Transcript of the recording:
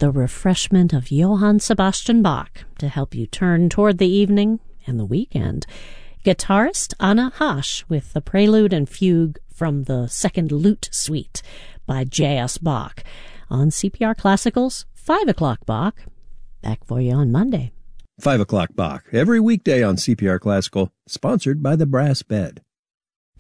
the refreshment of Johann Sebastian Bach to help you turn toward the evening and the weekend. Guitarist Anna Hasch with the prelude and fugue from the Second Lute Suite by J.S. Bach. On CPR Classicals, 5 o'clock Bach. Back for you on Monday. 5 o'clock Bach, every weekday on CPR Classical, sponsored by the Brass Bed.